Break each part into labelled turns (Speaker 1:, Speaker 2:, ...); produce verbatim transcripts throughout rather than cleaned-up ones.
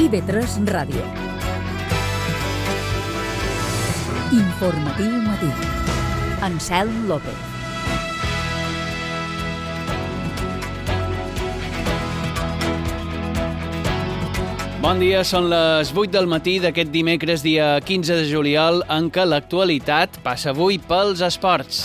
Speaker 1: I V tres Ràdio. Informatiu matí. Anselm López.
Speaker 2: Bon dia, són les vuit del matí d'aquest dimecres, dia quinze de juliol, en què l'actualitat passa avui pels esports.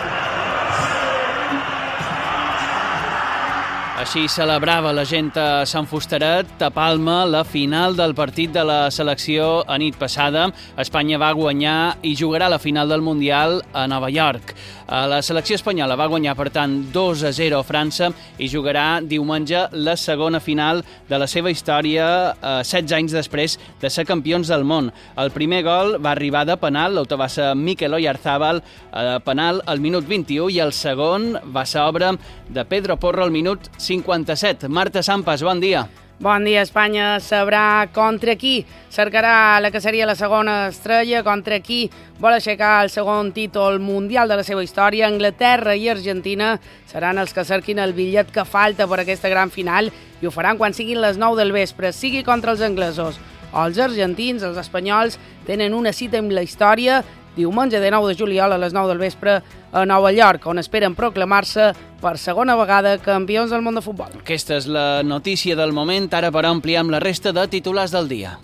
Speaker 2: Així celebrava la gent a Sant Fusteret, a Palma, la final del partit de la selecció a nit passada. Espanya va guanyar i jugarà la final del Mundial a Nova York. La selecció espanyola va guanyar, per tant, dos a zero a França i jugarà diumenge la segona final de la seva història, eh, setze anys després de ser campions del món. El primer gol va arribar de penal, l'autor va ser Mikel Oyarzabal, eh, penal al minut vint-i-u, i el segon va ser obra de Pedro Porro al minut cinquanta-set. Marta Sampas, bon dia.
Speaker 3: Bon dia. Espanya sabrà contra qui cercarà la que seria la segona estrella, contra qui vol aixecar el segon títol mundial de la seva història. Anglaterra i Argentina seran els que cerquin el bitllet que falta per aquesta gran final i ho faran quan siguin les nou del vespre, sigui contra els anglesos o els argentins. Els espanyols tenen una cita amb la història diumenge de nou de juliol a les nou del vespre a Nova York, on esperen proclamar-se per segona vegada campions del món de futbol.
Speaker 2: Aquesta és la notícia del moment. Ara, però, ampliem la resta de titulars del dia.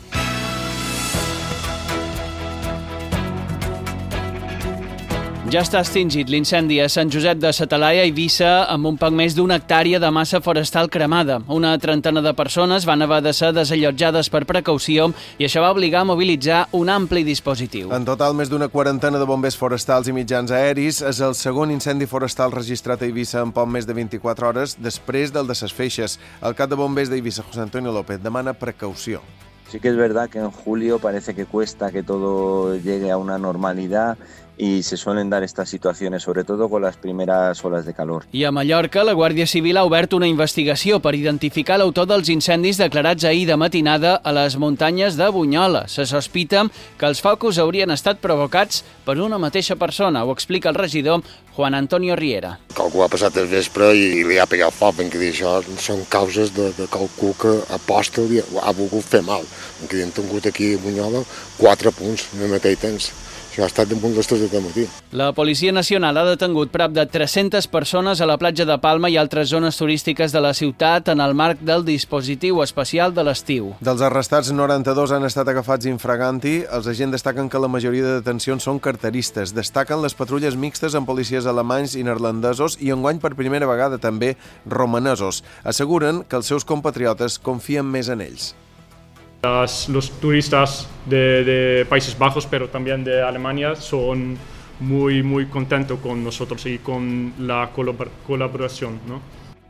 Speaker 2: Ja està extingit l'incendi a Sant Josep de sa Talaia, a Eivissa, amb un poc més d'una hectàrea de massa forestal cremada. Una trentena de persones van haver de ser desallotjades per precaució i això va obligar a mobilitzar un ampli dispositiu.
Speaker 4: En total, més d'una quarantena de bombers forestals i mitjans aeris. És el segon incendi forestal registrat a Eivissa en poc més de vint-i-quatre hores després del de ses Feixes. El cap de bombers d'Eivissa, José Antonio López, demana precaució.
Speaker 5: Sí que es verdad que en julio parece que cuesta que todo llegue a una normalidad y se suelen dar estas situaciones, sobre todo con las primeras olas de calor.
Speaker 2: I a Mallorca, la Guàrdia Civil ha obert una investigació per identificar l'autor dels incendis declarats ahir de matinada a les muntanyes de Bunyola. Se sospita que els focus haurien estat provocats per una mateixa persona. Ho explica el regidor Juan Antonio Riera.
Speaker 6: Que algú ha passat el vespre i li ha pegat foc, ben que dir, això són causes de, de qualcú que aposta i ha volgut fer mal. Que hem tingut aquí a Bunyola quatre punts en el mateix temps. Això ha estat d'un punt les tres del matí.
Speaker 2: La Policia Nacional ha detengut prop de tres-centes persones a la platja de Palma i altres zones turístiques de la ciutat en el marc del dispositiu especial de l'estiu.
Speaker 4: Dels arrestats, noranta-dos han estat agafats infraganti. Els agents destaquen que la majoria de detencions són carteristes. Destaquen les patrulles mixtes amb policies alemanys i neerlandesos i enguany per primera vegada també romanesos. Asseguren que els seus compatriotes confien més en ells.
Speaker 7: Las, los turistas de, de Países Bajos, pero también de Alemania, son muy, muy contentos con nosotros y con la colabor- colaboración, ¿no?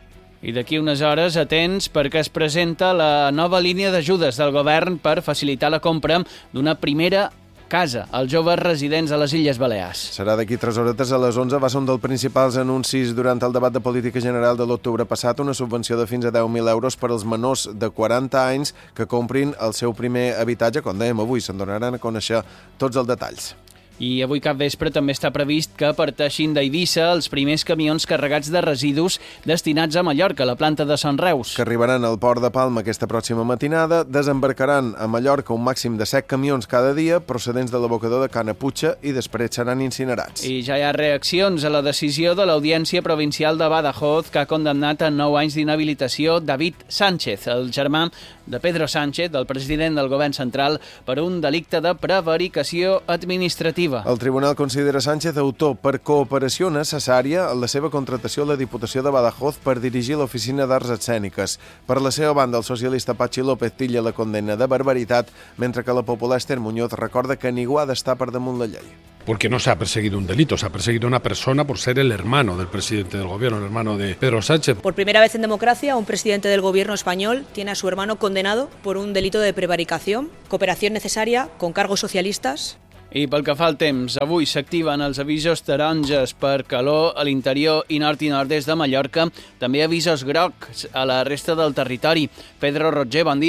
Speaker 2: I d'aquí unes hores, atents, perquè es presenta la nova línia d'ajudes del govern per facilitar la compra d'una primera casa als joves residents a les Illes Balears.
Speaker 4: Serà d'aquí tres horetes a les onze. Va ser un dels principals anuncis durant el debat de política general de l'octubre passat, una subvenció de fins a deu mil euros per als menors de quaranta anys que comprin el seu primer habitatge. Com dèiem avui, se'n donaran a conèixer tots els detalls.
Speaker 2: I avui cap vespre també està previst que parteixin d'Eivissa els primers camions carregats de residus destinats a Mallorca, la planta de Sant Reus.
Speaker 4: Que arribaran al port de Palma aquesta pròxima matinada, desembarcaran a Mallorca un màxim de set camions cada dia procedents de l'abocador de Canaputxa i després seran incinerats.
Speaker 2: I ja hi ha reaccions a la decisió de l'Audiència Provincial de Badajoz, que ha condemnat a nou anys d'inhabilitació David Sánchez, el germà de Pedro Sánchez, del president del govern central, per un delicte de prevaricació administrativa.
Speaker 4: El tribunal considera Sánchez autor per cooperació necessària en la seva contratació a la Diputació de Badajoz per dirigir l'Oficina d'Arts Escèniques. Per la seva banda, el socialista Patxi López tilla la condemna de barbaritat, mentre que la popular Esther Muñoz recorda que ningú ha d'estar per damunt la llei.
Speaker 8: Porque no se ha perseguido un delito, se ha perseguido una persona por ser el hermano del presidente del gobierno, el hermano de Pedro Sánchez.
Speaker 9: Por primera vez en democracia, un presidente del gobierno español tiene a su hermano condenado por un delito de prevaricación, cooperación necesaria con cargos socialistas.
Speaker 2: I pel que fa al temps, avui s'activen els avisos taronges per calor a l'interior i nord i nord-est de Mallorca, també avisos grocs a la resta del territori. Pedro Roger, bon dia.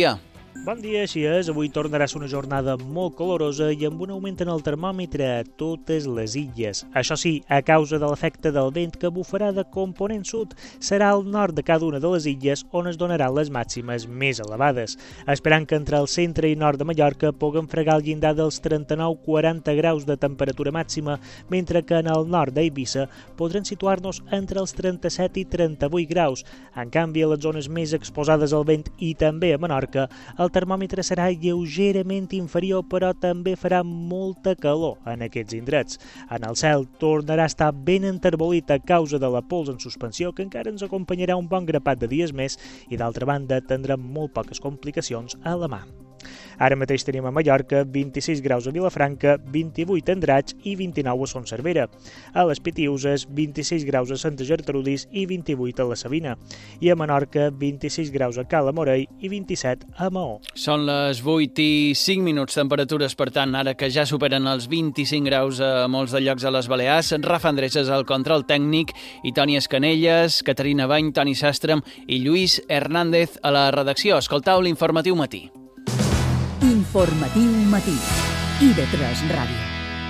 Speaker 10: Bon dia, així és. Avui tornarà a ser una jornada molt calorosa i amb un augment en el termòmetre a totes les illes. Això sí, a causa de l'efecte del vent que bufarà de component sud, serà al nord de cada una de les illes on es donaran les màximes més elevades, esperant que entre el centre i nord de Mallorca puguen fregar el llindar dels trenta-nou a quaranta graus de temperatura màxima, mentre que en el nord d'Eivissa podran situar-nos entre els trenta-set i trenta-vuit graus. En canvi, a les zones més exposades al vent i també a Menorca, el El termòmetre serà lleugerament inferior, però també farà molta calor en aquests indrets. En el cel tornarà a estar ben enterbolit a causa de la pols en suspensió, que encara ens acompanyarà un bon grapat de dies més i, d'altra banda, tindrem molt poques complicacions a la mà. Ara mateix tenim a Mallorca vint-i-sis graus a Vilafranca, vint-i-vuit a Andratx i vint-i-nou a Son Servera. A les Pitiüses, vint-i-sis graus a Santa Gertrudis i vint-i-vuit a la Sabina. I a Menorca, vint-i-sis graus a Cala Morell i vint-i-set a Maó.
Speaker 2: Són les vuit i cinc minuts, temperatures, per tant, ara que ja superen els vint-i-cinc graus a molts de llocs a les Balears. Rafa Andreses al control tècnic i Toni Escanelles, Caterina Bany, Toni Sastre i Lluís Hernández a la redacció. Escoltau l'Informatiu Matí.
Speaker 1: Informatiu Matí. I de tres Ràdio.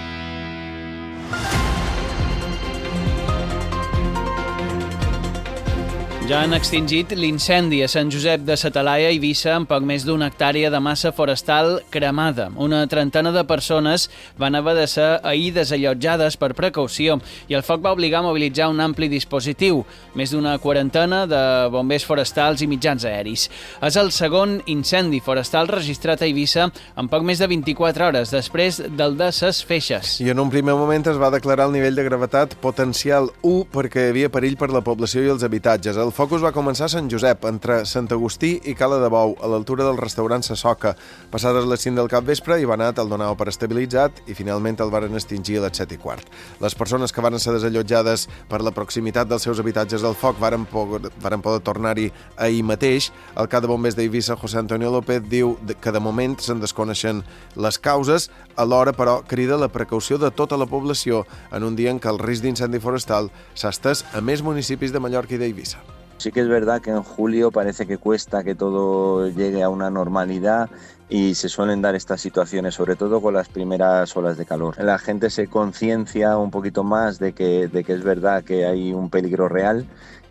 Speaker 2: Ja han extingit l'incendi a Sant Josep de sa Talaia i Eivissa amb poc més d'una hectàrea de massa forestal cremada. Una trentena de persones van haver de ser ahir desallotjades per precaució i el foc va obligar a mobilitzar un ampli dispositiu, més d'una quarantena de bombers forestals i mitjans aeris. És el segon incendi forestal registrat a Eivissa en poc més de vint-i-quatre hores, després del de ses Feixes.
Speaker 4: I en un primer moment es va declarar el nivell de gravetat potencial u perquè hi havia perill per la població i els habitatges. El focus va començar a Sant Josep, entre Sant Agustí i Cala de Bou, a l'altura del restaurant Sa Soca. Passades les cinc del capvespre, Ivanat el donava per estabilitzat i finalment el varen extingir a les set i quart. Les persones que van ser desallotjades per la proximitat dels seus habitatges del foc varen poder, varen poder tornar-hi ahir mateix. El cap de bombers d'Eivissa, José Antonio López, diu que de moment se'n desconeixen les causes, alhora, però, crida la precaució de tota la població en un dia en què el risc d'incendi forestal s'ha estès a més municipis de Mallorca i d'Eivissa.
Speaker 5: Sí que es verdad que en julio parece que cuesta que todo llegue a una normalidad y se suelen dar estas situaciones, sobre todo con las primeras olas de calor. La gente se conciencia un poquito más de que, de que es verdad que hay un peligro real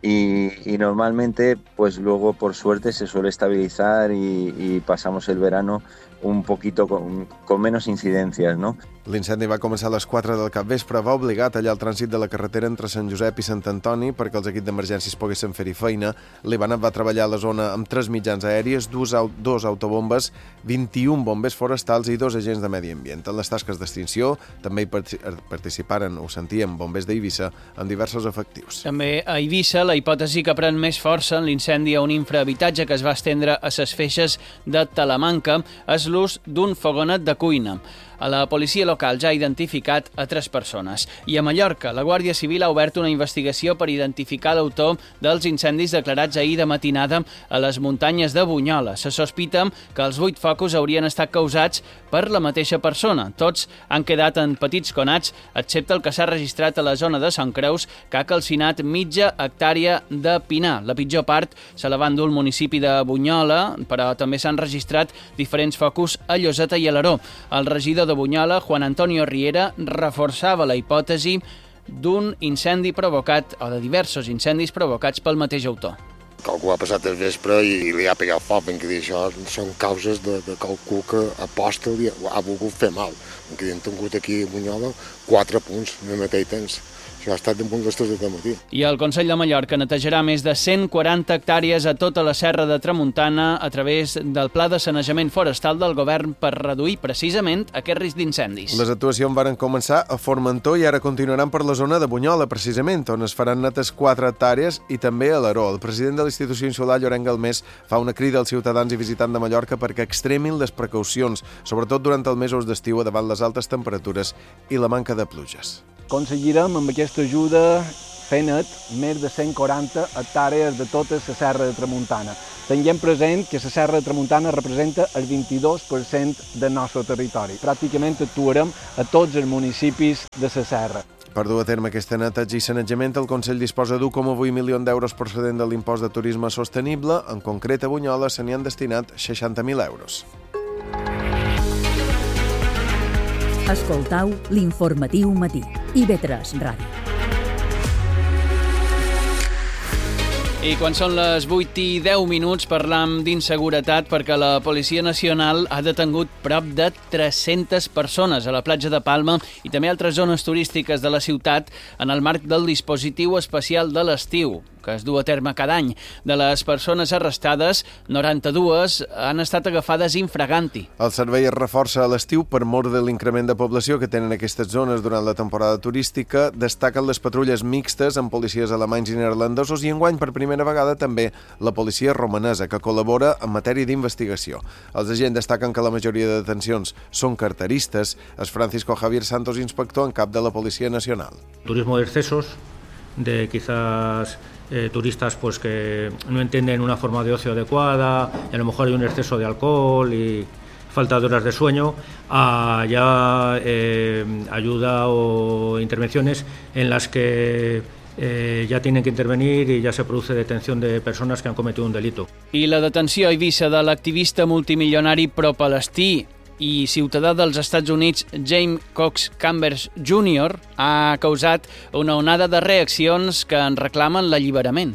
Speaker 5: y, y normalmente, pues luego por suerte se suele estabilizar y, y pasamos el verano un poquito con, con menos incidencias, ¿no?
Speaker 4: L'incendi va començar a les quatre del capvespre, va obligar a tallar el trànsit de la carretera entre Sant Josep i Sant Antoni perquè els equips d'emergències poguessin fer-hi feina. L'Ivanat va treballar a la zona amb tres mitjans aèries, dos, dos autobombes, vint-i-un bombers forestals i dos agents de medi ambient. En les tasques d'extinció també hi participaren, ho sentíem, bombers d'Eivissa amb diversos efectius.
Speaker 2: També a Eivissa, la hipòtesi que pren més força en l'incendi a un infrahabitatge que es va estendre a ses Feixes de Talamanca és l'ús d'un fogonet de cuina. A la policia local ja ha identificat a tres persones. I a Mallorca, la Guàrdia Civil ha obert una investigació per identificar l'autor dels incendis declarats ahir de matinada a les muntanyes de Bunyola. Se sospita que els vuit focus haurien estat causats per la mateixa persona. Tots han quedat en petits conats, excepte el que s'ha registrat a la zona de Sant Creus, que ha calcinat mitja hectàrea de pinar. La pitjor part se la va endur el municipi de Bunyola, però també s'han registrat diferents focus a Lloseta i Alaró. El regidor de Bunyola, Juan Antonio Riera, reforçava la hipòtesi d'un incendi provocat o de diversos incendis provocats pel mateix autor.
Speaker 6: Que algú ha passat el vespre i li ha pegat foc, ben que dir, això són causes de, de qualcú que aposta i ha volgut fer mal. Ben que dir, hem tingut aquí a Bunyola quatre punts en el mateix temps. Això ha estat damunt les tres del matí.
Speaker 2: I el Consell de Mallorca netejarà més de cent quaranta hectàrees a tota la serra de Tramuntana a través del Pla de Sanejament Forestal del Govern per reduir precisament aquest risc d'incendis.
Speaker 4: Les actuacions varen començar a Formentor i ara continuaran per la zona de Bunyola, precisament, on es faran netes quatre hectàrees i també a l'Aró. El president de l'Institució Insular, Llorenç Galmés, fa una crida als ciutadans i visitants de Mallorca perquè extremin les precaucions, sobretot durant els mesos d'estiu davant les altes temperatures i la manca de pluges.
Speaker 11: Aconseguirem amb aquesta ajuda fer net més de cent quaranta hectàrees de tota la serra de Tramuntana. Tenint present que la serra de Tramuntana representa el vint-i-dos per cent del nostre territori. Pràcticament actuarem a tots els municipis de la serra.
Speaker 4: Per dur a terme aquesta neteja i sanejament, el Consell disposa d'u coma vuit milions d'euros procedent de l'impost de turisme sostenible. En concret, a Bunyola se n'hi han destinat seixanta mil euros.
Speaker 1: Escoltau l'informatiu matí. I ve tres Ràdio.
Speaker 2: I quan són les vuit i deu minuts parlam d'inseguretat perquè la Policia Nacional ha detengut prop de tres-centes persones a la platja de Palma i també altres zones turístiques de la ciutat en el marc del dispositiu especial de l'estiu que es du a terme cada any. De les persones arrestades, noranta-dues han estat agafades infraganti.
Speaker 4: El servei es reforça a l'estiu per mor de l'increment de població que tenen aquestes zones durant la temporada turística. Destaquen les patrulles mixtes amb policies alemanys i neerlandesos i enguany per primera vegada també la policia romanesa que col·labora en matèria d'investigació. Els agents destaquen que la majoria de detencions són carteristes. És Francisco Javier Santos, inspector en cap de la Policia Nacional.
Speaker 12: Turismo de excesos, de quizás Eh, turistas pues que no entienden una forma de ocio adecuada, y a lo mejor hay un exceso de alcohol y falta de horas de sueño, a ya eh, ayuda o intervenciones en las que eh, ya tienen que intervenir y ya se produce detención de personas que han cometido un delito.
Speaker 2: I la detenció a Eivissa de l'activista multimilionari pro-palestí i ciutadà dels Estats Units James Cox Chambers júnior ha causat una onada de reaccions que en reclamen l'alliberament.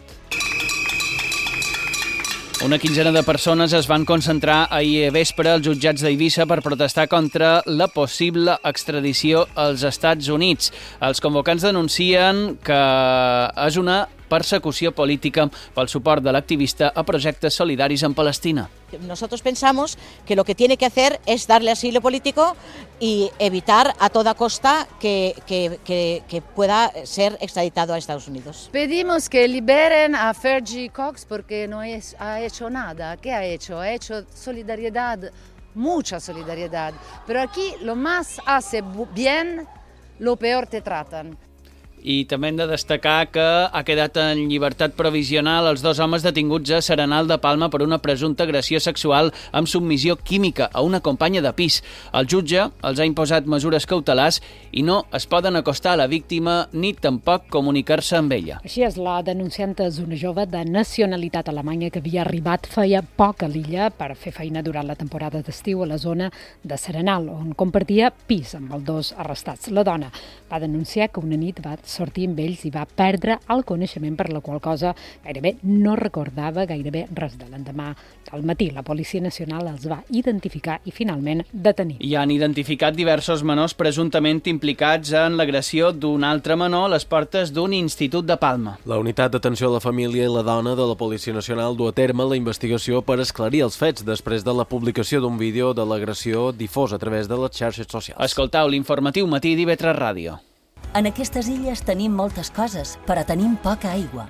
Speaker 2: Una quinzena de persones es van concentrar ahir vespre als jutjats d'Eivissa per protestar contra la possible extradició als Estats Units. Els convocants denuncien que és una persecució política pel suport de l'activista a projectes solidaris en Palestina.
Speaker 13: Nosotros pensamos que lo que tiene que hacer es darle asilo político y evitar a toda costa que, que, que, que pueda ser extraditado a Estados Unidos.
Speaker 14: Pedimos que liberen a Fergie Cox porque no es, ha hecho nada. ¿Qué ha hecho? Ha hecho solidaridad, mucha solidaridad. Pero aquí lo más hace bien, lo peor te tratan.
Speaker 2: I també hem de destacar que ha quedat en llibertat provisional els dos homes detinguts a Serenal de Palma per una presumpta agressió sexual amb submissió química a una companya de pis. El jutge els ha imposat mesures cautelars i no es poden acostar a la víctima ni tampoc comunicar-se amb ella.
Speaker 15: Així és, la denunciant és una jove de nacionalitat alemanya que havia arribat feia poc a l'illa per fer feina durant la temporada d'estiu a la zona de Serenal, on compartia pis amb els dos arrestats. La dona va denunciar que una nit va sortir amb ells i va perdre el coneixement, per la qual cosa gairebé no recordava gairebé res de l'endemà. Al matí la Policia Nacional els va identificar i finalment detenir.
Speaker 2: I han identificat diversos menors presumptament implicats en l'agressió d'un altre menor a les portes d'un institut de Palma.
Speaker 16: La unitat d'atenció a la família i la dona de la Policia Nacional du a terme la investigació per esclarir els fets després de la publicació d'un vídeo de l'agressió difós a través de les xarxes socials.
Speaker 2: Escoltau l'informatiu matí d'I V tres Ràdio.
Speaker 17: En aquestes illes tenim moltes coses, però tenim poca aigua.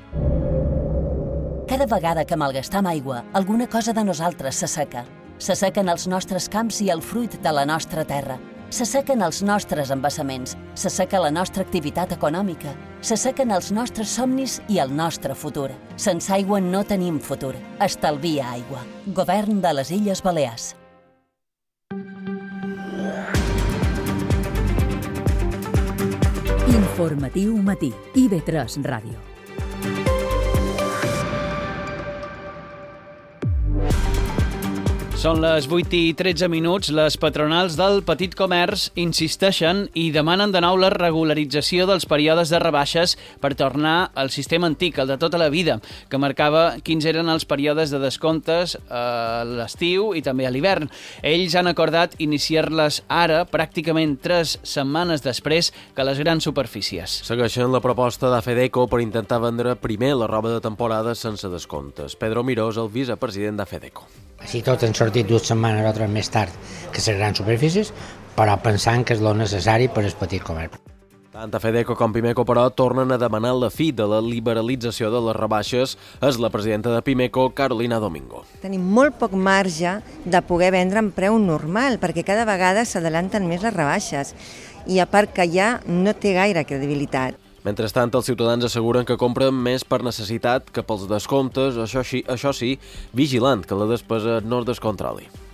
Speaker 17: Cada vegada que malgastam aigua, alguna cosa de nosaltres s'asseca. S'assequen els nostres camps i el fruit de la nostra terra. S'assequen els nostres embassaments, s'asseca la nostra activitat econòmica, s'assequen els nostres somnis i el nostre futur. Sense aigua no tenim futur. Estalvia aigua. Govern de les Illes Balears.
Speaker 1: Informatiu matí. I V tres Ràdio.
Speaker 2: Són les vuit i tretze minuts. Les patronals del petit comerç insisteixen i demanen de nou la regularització dels períodes de rebaixes per tornar al sistema antic, el de tota la vida, que marcava quins eren els períodes de descomptes a l'estiu i també a l'hivern. Ells han acordat iniciar-les ara, pràcticament tres setmanes després que les grans superfícies.
Speaker 16: Segueixen la proposta d'Afedeco per intentar vendre primer la roba de temporada sense descomptes. Pedro Miró és el vicepresident d'Afedeco.
Speaker 18: Així tot han sortit dues setmanes o tres més tard que les grans superfícies, però pensant que és el necessari per al petit comerç.
Speaker 16: Tant Afedeco com Pimeco, però, tornen a demanar la fi de la liberalització de les rebaixes. És la presidenta de Pimeco, Carolina Domingo.
Speaker 19: Tenim molt poc marge de poder vendre en preu normal, perquè cada vegada s'adelanten més les rebaixes i a part que ja no té gaire credibilitat.
Speaker 16: Mentrestant, els ciutadans asseguren que compren més per necessitat que pels descomptes, això sí, això sí, vigilant que la despesa no es descontroli.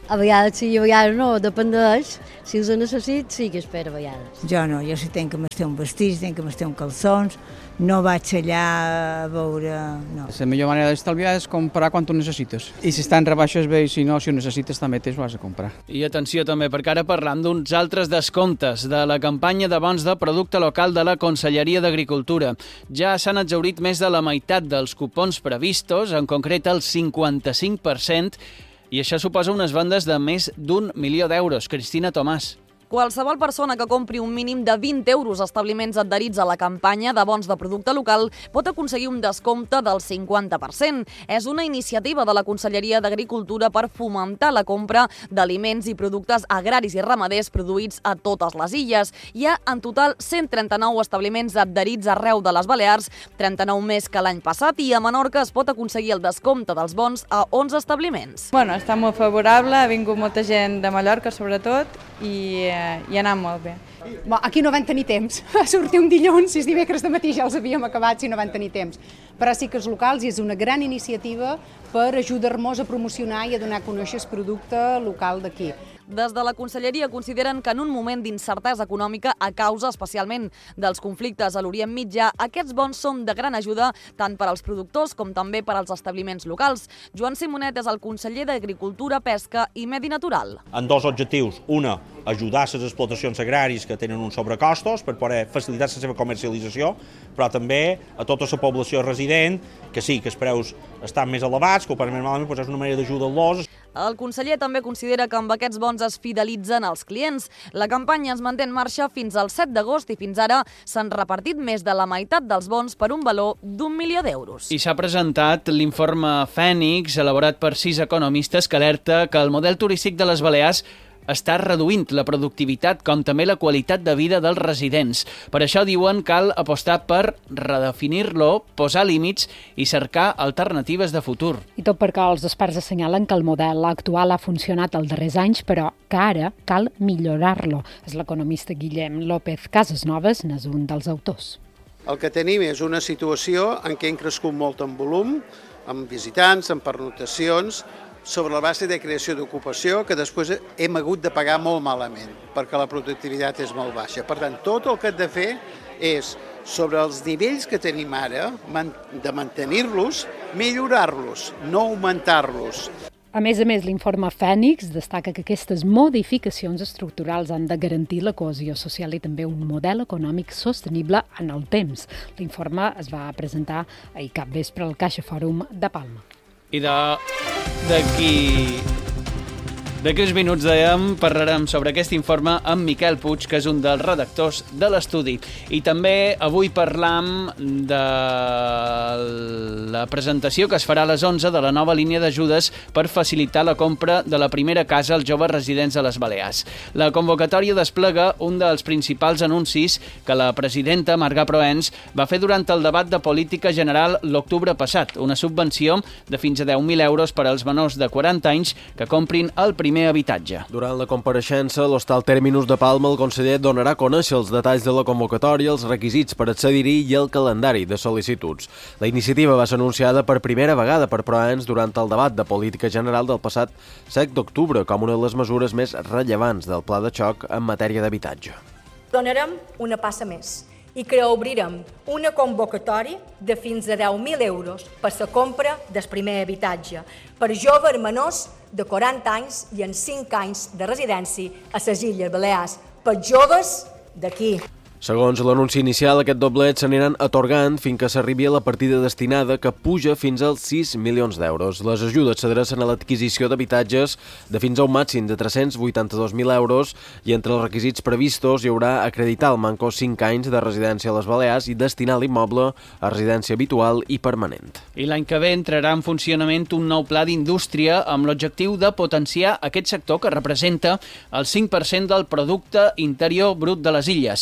Speaker 20: A vegades sí i a vegades no, dependeix. Si els necessit, sí que espera a vegades.
Speaker 21: Jo no, jo si tenc que m'estar un vestit, si tenc que m'estar un calçons, no vaig allà a veure... No.
Speaker 22: La millor manera d'estalviar és comprar quan ho necessites. I si està en rebaixes bé, i si no, si ho necessites també t'ho has de comprar.
Speaker 2: I atenció també, perquè ara parlam d'uns altres descomptes de la campanya de bons de producte local de la Conselleria d'Agricultura. Ja s'han exhaurit més de la meitat dels cupons previstos, en concret el cinquanta-cinc per cent, i això suposa unes vendes de més d'un milió d'euros. Cristina Tomàs.
Speaker 23: Qualsevol persona que compri un mínim de vint euros a establiments adherits a la campanya de bons de producte local pot aconseguir un descompte del cinquanta per cent. És una iniciativa de la Conselleria d'Agricultura per fomentar la compra d'aliments i productes agraris i ramaders produïts a totes les illes. Hi ha en total cent trenta-nou establiments adherits arreu de les Balears, trenta-nou més que l'any passat, i a Menorca es pot aconseguir el descompte dels bons a onze establiments.
Speaker 24: Bueno, està molt favorable, ha vingut molta gent de Mallorca sobretot i i ha anat molt bé.
Speaker 25: Aquí no van tenir temps a sortir un dilluns, si és dimecres de matí ja els havíem acabat, si no van tenir temps. Però sí que els locals és una gran iniciativa per ajudar-nos a promocionar i a donar a conèixer el producte local d'aquí.
Speaker 23: Des de la Conselleria consideren que en un moment d'incertesa econòmica a causa especialment dels conflictes a l'Orient Mitjà, aquests bons són de gran ajuda tant per als productors com també per als establiments locals. Joan Simonet és el conseller d'Agricultura, Pesca i Medi Natural.
Speaker 26: En dos objectius. Una, ajudar les explotacions agràries que tenen uns sobrecostos per poder facilitar la seva comercialització, però també a tota la població resident, que sí, que els preus estan més elevats, que ho passen més malament, doncs és una manera d'ajudar-los.
Speaker 23: El conseller també considera que amb aquests bons es fidelitzen els clients. La campanya es manté en marxa fins al set d'agost i fins ara s'han repartit més de la meitat dels bons per un valor d'un milió d'euros.
Speaker 2: I s'ha presentat l'informe Fènix, elaborat per sis economistes, que alerta que el model turístic de les Balears està reduint la productivitat com també la qualitat de vida dels residents. Per això, diuen, cal apostar per redefinir-lo, posar límits i cercar alternatives de futur.
Speaker 15: I tot perquè els experts assenyalen que el model actual ha funcionat els darrers anys, però que ara cal millorar-lo. És l'economista Guillem López Casasnoves, n'és un dels autors.
Speaker 27: El que tenim és una situació en què hem crescut molt en volum, amb visitants, amb pernotacions, sobre la base de creació d'ocupació, que després hem hagut de pagar molt malament, perquè la productivitat és molt baixa. Per tant, tot el que hem de fer és, sobre els nivells que tenim ara, de mantenir-los, millorar-los, no augmentar-los.
Speaker 15: A més a més, l'informe Fènix destaca que aquestes modificacions estructurals han de garantir la cohesió social i també un model econòmic sostenible en el temps. L'informe es va presentar ahir capvespre al Caixa Fòrum de Palma.
Speaker 2: I d'aquí... D'aquí uns minuts, dèiem, parlarem sobre aquest informe amb Miquel Puig, que és un dels redactors de l'estudi. I també avui parlam de la presentació que es farà a les onze de la nova línia d'ajudes per facilitar la compra de la primera casa als joves residents de les Balears. La convocatòria desplega un dels principals anuncis que la presidenta Marga Proens va fer durant el debat de política general l'octubre passat, una subvenció de fins a deu mil euros per als menors de quaranta anys que comprin el primer habitatge.
Speaker 16: Durant la compareixença, a l'Hostal Terminus de Palma, el conseller donarà a conèixer els detalls de la convocatòria, els requisits per accedir-hi i el calendari de sol·licituds. La iniciativa va ser anunciada per primera vegada per Proens durant el debat de política general del passat set d'octubre com una de les mesures més rellevants del pla de xoc en matèria d'habitatge.
Speaker 28: Donarem una passa més i que obrirem una convocatòria de fins a deu mil euros per la compra del primer habitatge per joves menors de quaranta anys i en cinc anys de residència a les Illes Balears, per joves d'aquí.
Speaker 16: Segons l'anunci inicial, aquest doblet s'aniran atorgant fins que s'arribi a la partida destinada, que puja fins als sis milions d'euros. Les ajudes s'adrecen a l'adquisició d'habitatges de fins a un màxim de tres-cents vuitanta-dos mil euros i entre els requisits previstos hi haurà acreditar el manco cinc anys de residència a les Balears i destinar l'immoble a residència habitual i permanent.
Speaker 2: I l'any que ve entrarà en funcionament un nou pla d'indústria amb l'objectiu de potenciar aquest sector que representa el cinc per cent del producte interior brut de les illes. A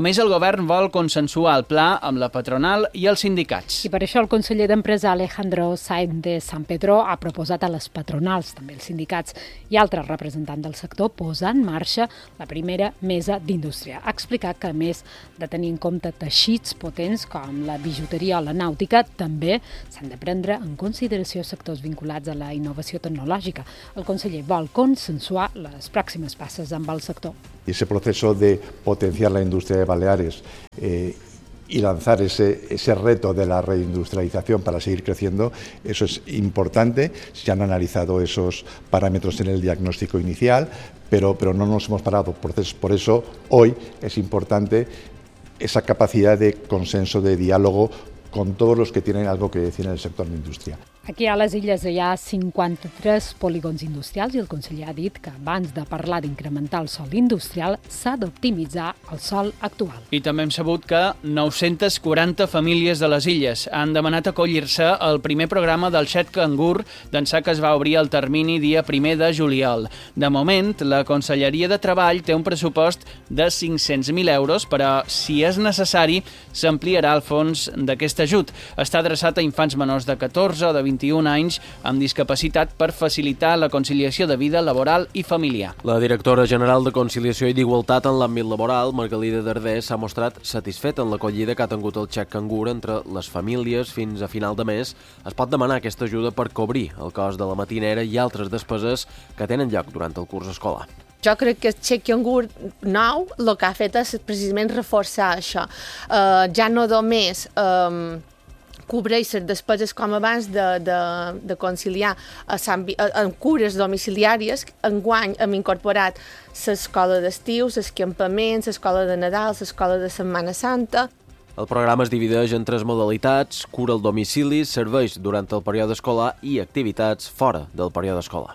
Speaker 2: A més, el govern vol consensuar el pla amb la patronal i els sindicats.
Speaker 15: I per això el conseller d'Empresa Alejandro Sainz de San Pedro ha proposat a les patronals, també els sindicats i altres representants del sector, posar en marxa la primera mesa d'indústria. Ha explicat que, a més de tenir en compte teixits potents com la bijuteria o la nàutica, també s'han de prendre en consideració sectors vinculats a la innovació tecnològica. El conseller vol consensuar les pròximes passes amb el sector.
Speaker 3: Ese proceso de potenciar la industria de Baleares eh, y lanzar ese, ese reto de la reindustrialización para seguir creciendo, eso es importante. Se han analizado esos parámetros en el diagnóstico inicial, pero, pero no nos hemos parado. Por, por eso hoy es importante esa capacidad de consenso, de diálogo con todos los que tienen algo que decir en el sector de la industria.
Speaker 15: Aquí a les Illes hi ha cinquanta-tres polígons industrials i el conseller ha dit que abans de parlar d'incrementar el sòl industrial s'ha d'optimitzar el sòl actual.
Speaker 2: I també hem sabut que nou-centes quaranta famílies de les Illes han demanat acollir-se al primer programa del Xet Cangur d'ençà que es va obrir el termini dia primer de juliol. De moment, la Conselleria de Treball té un pressupost de cinc-cents mil euros, però, si és necessari, s'ampliarà el fons d'aquest ajut. Està adreçat a infants menors de catorze o de vint-i-un anys amb discapacitat per facilitar la conciliació de vida laboral i familiar.
Speaker 16: La directora general de Conciliació i d'Igualtat en l'àmbit laboral, Margalida Dardés, s'ha mostrat satisfeta en l'acollida que ha tingut el xec cangur entre les famílies. Fins a final de mes es pot demanar aquesta ajuda per cobrir el cost de la matinera i altres despeses que tenen lloc durant el curs escolar.
Speaker 5: Jo crec que el xec cangur nou el que ha fet és precisament reforçar això. Uh, ja no només um, cobreix les despeses com abans de, de, de conciliar en cures domiciliàries. Enguany hem incorporat l'escola d'estiu, els campaments, l'escola de Nadal, l'escola de Setmana Santa.
Speaker 16: El programa es divideix en tres modalitats: cura al domicili, serveis durant el període escolar i activitats fora del període escolar.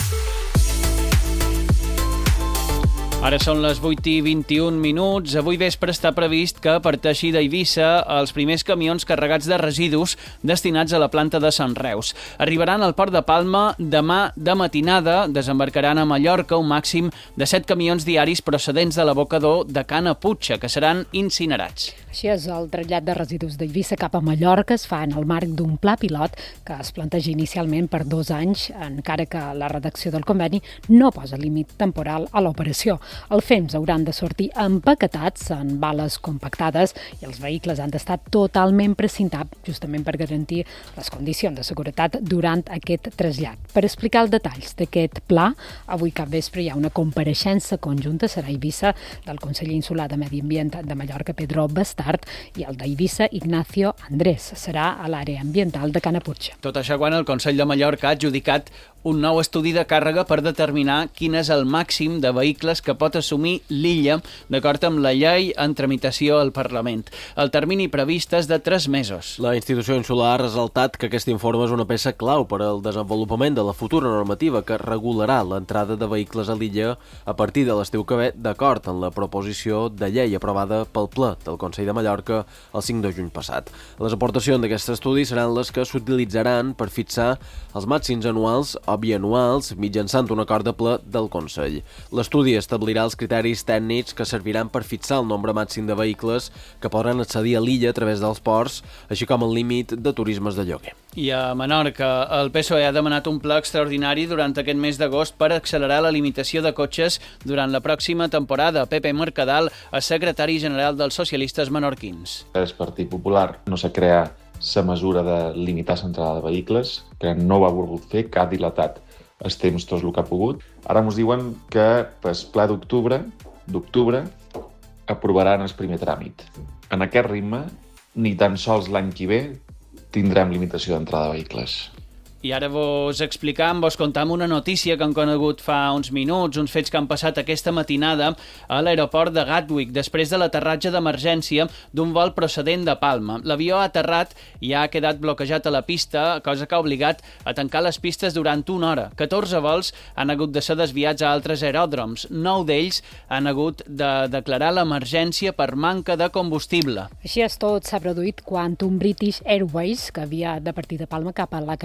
Speaker 2: Ara són les vuit i vint-i-un minuts. Avui vespre està previst que parteixi d'Eivissa els primers camions carregats de residus destinats a la planta de Sant Reus. Arribaran al port de Palma demà de matinada, desembarcaran a Mallorca un màxim de set camions diaris procedents de l'abocador de Cana Putxa, que seran incinerats.
Speaker 15: Així és, el trasllat de residus d'Eivissa cap a Mallorca es fa en el marc d'un pla pilot que es planteja inicialment per dos anys, encara que la redacció del conveni no posa límit temporal a l'operació. Els fems hauran de sortir empaquetats en bales compactades i els vehicles han d'estar totalment precintats, justament per garantir les condicions de seguretat durant aquest trasllat. Per explicar els detalls d'aquest pla, avui cap vespre hi ha una compareixença conjunta, serà a Eivissa, del conseller insular de Medi Ambient de Mallorca, Pedro Bastard, i el d'Eivissa, Ignacio Andrés. Serà a l'àrea ambiental de Cana Putxa.
Speaker 2: Tot això quan el Consell de Mallorca ha adjudicat un nou estudi de càrrega per determinar quin és el màxim de vehicles que pot assumir l'illa d'acord amb la llei en tramitació al Parlament. El termini previst és de tres mesos.
Speaker 16: La institució insular ha ressaltat que aquest informe és una peça clau per al desenvolupament de la futura normativa que regularà l'entrada de vehicles a l'illa a partir de l'estiu que ve, d'acord amb la proposició de llei aprovada pel ple del Consell de Mallorca el cinc de juny passat. Les aportacions d'aquest estudi seran les que s'utilitzaran per fixar els màxims anuals o bianuals mitjançant un acord de ple del Consell. L'estudi establirà els criteris tècnics que serviran per fixar el nombre màxim de vehicles que podran accedir a l'illa a través dels ports, així com el límit de turismes de lloguer.
Speaker 2: I a Menorca, el P S O E ha demanat un pla extraordinari durant aquest mes d'agost per accelerar la limitació de cotxes durant la pròxima temporada. Pepe Mercadal és secretari general dels socialistes menorquins.
Speaker 6: El Partit Popular no s'ha creat la mesura de limitar l'entrada de vehicles, que no ho ha volgut fer, que ha dilatat els temps tot el que ha pogut. Ara ens diuen que pel ple d'octubre d'octubre aprovaran el primer tràmit. En aquest ritme, ni tan sols l'any que ve tindrem limitació d'entrada de vehicles.
Speaker 2: I ara vos explicam, vos contam una notícia que han conegut fa uns minuts, uns fets que han passat aquesta matinada a l'aeroport de Gatwick, després de l'aterratge d'emergència d'un vol procedent de Palma. L'avió ha aterrat i ha quedat bloquejat a la pista, cosa que ha obligat a tancar les pistes durant una hora. catorze vols han hagut de ser desviats a altres aeròdroms. nou d'ells han hagut de declarar l'emergència per manca de combustible.
Speaker 15: Així és tot, s'ha produït Quantum British Airways, que havia de partir de Palma cap a la capital anglesa,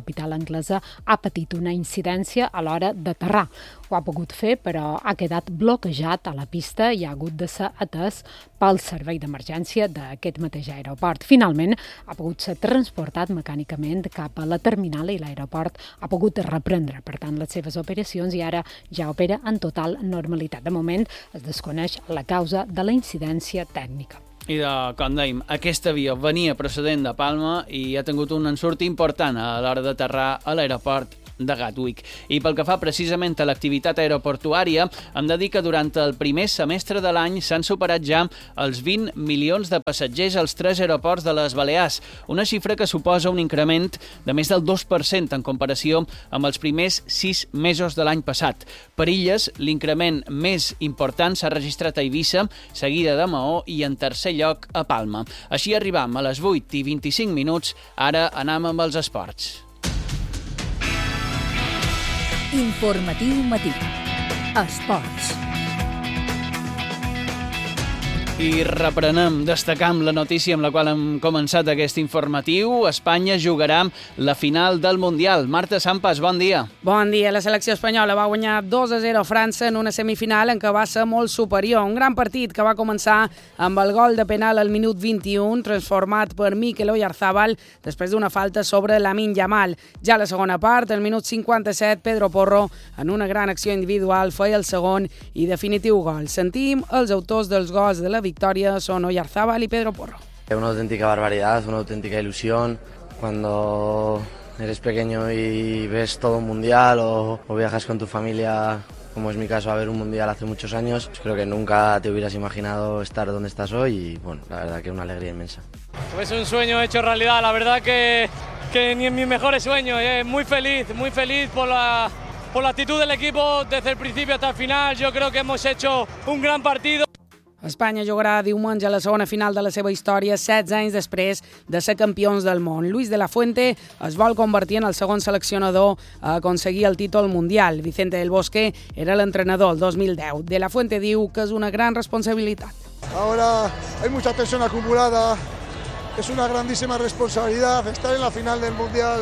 Speaker 15: anglesa ha patit una incidència a l'hora d'aterrar. Ho ha pogut fer, però ha quedat bloquejat a la pista i ha hagut de ser atès pel servei d'emergència d'aquest mateix aeroport. Finalment, ha pogut ser transportat mecànicament cap a la terminal i l'aeroport ha pogut reprendre, per tant, les seves operacions i ara ja opera en total normalitat. De moment, es desconeix la causa de la incidència tècnica.
Speaker 2: I de, com dèiem, aquest avió venia procedent de Palma i ha tingut un ensurt important a l'hora d'aterrar a l'aeroport de Gatwick. I pel que fa precisament a l'activitat aeroportuària, hem de dir que durant el primer semestre de l'any s'han superat ja els vint milions de passatgers als tres aeroports de les Balears, una xifra que suposa un increment de més del dos per cent en comparació amb els primers sis mesos de l'any passat. Per illes, l'increment més important s'ha registrat a Eivissa, seguida de Maó i en tercer lloc a Palma. Així arribam a les vuit i vint-i-cinc minuts, ara anam amb els esports.
Speaker 1: Informatiu matí. Esports.
Speaker 2: I reprenem, destacam la notícia amb la qual hem començat aquest informatiu. Espanya jugarà la final del Mundial. Marta Sampas, bon dia.
Speaker 4: Bon dia. La selecció espanyola va guanyar dos a zero a França en una semifinal en què va ser molt superior. Un gran partit que va començar amb el gol de penal al minut vint-i-un, transformat per Mikel Oyarzabal després d'una falta sobre Lamine Yamal. Ja a la segona part, al minut cinquanta-set, Pedro Porro, en una gran acció individual, feia el segon i definitiu gol. Sentim els autors dels gols de la victoria son Oyarzabal y Pedro Porro.
Speaker 7: Es una auténtica barbaridad, una auténtica ilusión. Cuando eres pequeño y ves todo un mundial o, o viajas con tu familia, como es mi caso, a ver un mundial hace muchos años, pues creo que nunca te hubieras imaginado estar donde estás hoy y bueno, la verdad que es una alegría inmensa.
Speaker 8: Es un sueño hecho realidad, la verdad que, que ni en mis mejores sueños. Eh. Muy feliz, muy feliz por la, por la actitud del equipo desde el principio hasta el final. Yo creo que hemos hecho un gran partido.
Speaker 4: Espanya jugarà diumenge a la segona final de la seva història, setze anys després de ser campions del món. Luis de la Fuente es vol convertir en el segon seleccionador a aconseguir el títol mundial. Vicente del Bosque era l'entrenador el dos mil deu. De la Fuente diu que és una gran responsabilitat.
Speaker 9: Ahora hay mucha tensión acumulada, es una grandísima responsabilidad estar en la final del mundial.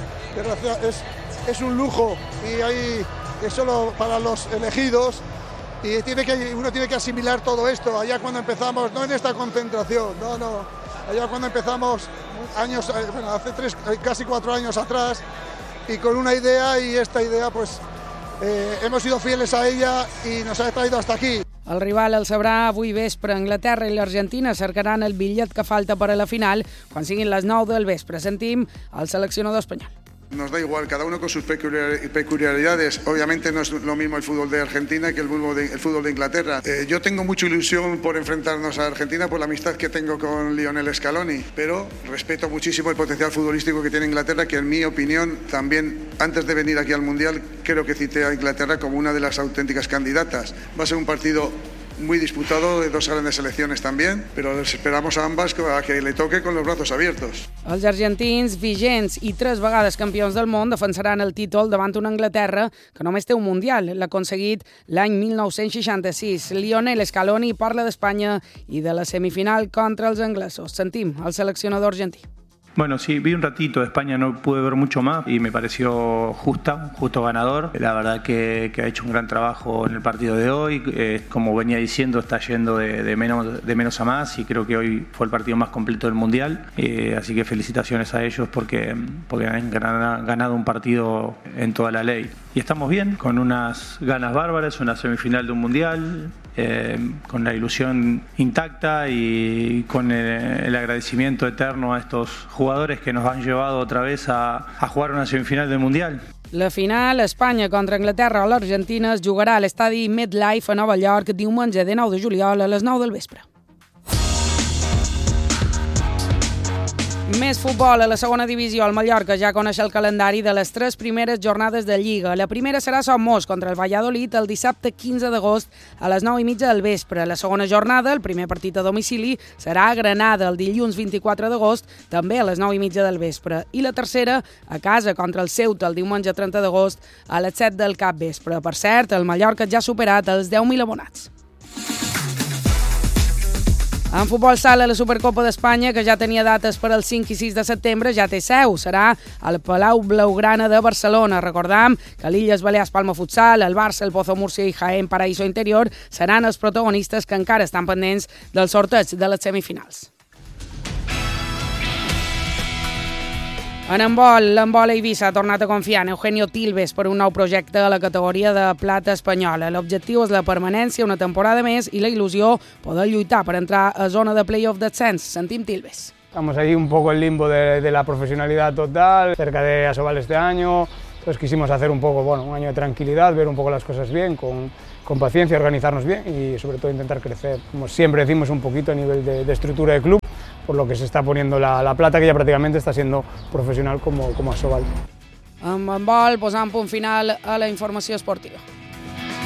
Speaker 9: Es, es un lujo y hay, es solo para los elegidos. Y tiene que, uno tiene que asimilar todo esto. Allá cuando empezamos, no en esta concentración, no, no. Allá cuando empezamos, años, bueno, hace tres, casi cuatro años atrás, y con una idea, y esta idea, pues, eh, hemos sido fieles a ella y nos ha traído hasta aquí.
Speaker 4: El rival el sabrà avui vespre. Anglaterra i l'Argentina cercaran el bitllet que falta per a la final quan siguin les nou del vespre. Sentim el seleccionador espanyol.
Speaker 10: Nos da igual, cada uno con sus peculiaridades. Obviamente no es lo mismo el fútbol de Argentina que el fútbol de, el fútbol de Inglaterra. Eh, yo tengo mucha ilusión por enfrentarnos a Argentina por la amistad que tengo con Lionel Scaloni, pero respeto muchísimo el potencial futbolístico que tiene Inglaterra, que en mi opinión también, antes de venir aquí al Mundial, creo que cité a Inglaterra como una de las auténticas candidatas. Va a ser un partido muy disputado, de dos grandes selecciones también, pero les esperamos a ambas a que le toque con los brazos abiertos.
Speaker 4: Els argentins, vigents i tres vegades campions del món, defensaran el títol davant una Anglaterra que només té un Mundial. L'ha aconseguit l'any mil nou-cents seixanta-sis. Lionel Scaloni parla d'Espanya i de la semifinal contra els anglesos. Sentim el seleccionador argentí.
Speaker 11: Bueno, sí, vi un ratito de España, no pude ver mucho más y me pareció justa, un justo ganador. La verdad que, que ha hecho un gran trabajo en el partido de hoy. Eh, como venía diciendo, está yendo de, de, menos, de menos a más y creo que hoy fue el partido más completo del Mundial. Eh, así que felicitaciones a ellos porque, porque han ganado un partido en toda la ley. Y estamos bien, con unas ganas bárbaras, una semifinal de un Mundial. Eh, con la ilusión intacta y con el, el agradecimiento eterno a estos jugadores que nos han llevado otra vez a, a jugar una semifinal del Mundial.
Speaker 4: La final, Espanya contra Anglaterra o l'Argentina, es jugarà a l'estadi MetLife a Nova York diumenge de nou de juliol a les nou del vespre. Més futbol a la segona divisió. El Mallorca ja coneix el calendari de les tres primeres jornades de Lliga. La primera serà a Somos contra el Valladolid el dissabte quinze d'agost a les nou i mitja del vespre. La segona jornada, el primer partit a domicili, serà a Granada el dilluns vint-i-quatre d'agost, també a les nou i mitja del vespre. I la tercera, a casa contra el Ceuta el diumenge trenta d'agost a les set del capvespre. Per cert, el Mallorca ja ha superat els deu mil abonats. En futbol sala, la Supercopa d'Espanya, que ja tenia dates per al cinc i sis de setembre, ja té seu. Serà al Palau Blaugrana de Barcelona. Recordam que l'Illes Balears Palma Futsal, el Barça, el Pozo Múrcia i Jaén Paraíso Interior seran els protagonistes que encara estan pendents del sorteig de les semifinals. En handbol, l'handbol Eivissa ha tornat a confiar en Eugenio Tilves per un nou projecte a la categoria de plata espanyola. L'objectiu és la permanència una temporada més i la il·lusió poder lluitar per entrar a zona de play-off d'ascens. Sentim Tilves.
Speaker 12: Estamos ahí un poco en limbo de, de la profesionalidad total, cerca de Asobal este año. Entonces quisimos hacer un poco, bueno, un año de tranquilidad, ver un poco las cosas bien, con, con paciencia, organizarnos bien y sobre todo intentar crecer. Como siempre decimos, un poquito a nivel de, de estructura de club, por lo que se está poniendo la, la plata, que ya prácticamente está siendo profesional como, como Asobal.
Speaker 4: Amb handbol posant punt final a la informació esportiva.